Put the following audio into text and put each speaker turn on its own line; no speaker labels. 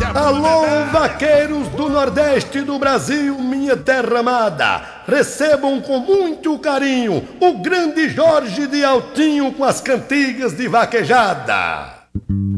Alô, vaqueiros do Nordeste do Brasil, minha terra amada, recebam com muito carinho o grande Jorge de Altinho com as cantigas de vaquejada.